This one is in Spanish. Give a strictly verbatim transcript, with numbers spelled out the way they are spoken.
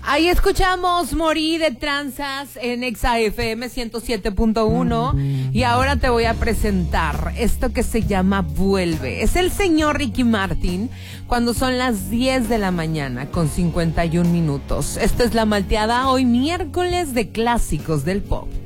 Ahí escuchamos Morí de Tranzas en Exa F M ciento siete punto uno y ahora te voy a presentar esto que se llama Vuelve. Es el señor Ricky Martin cuando son las diez de la mañana con cincuenta y un minutos. Esto es La Malteada, hoy miércoles de clásicos del pop.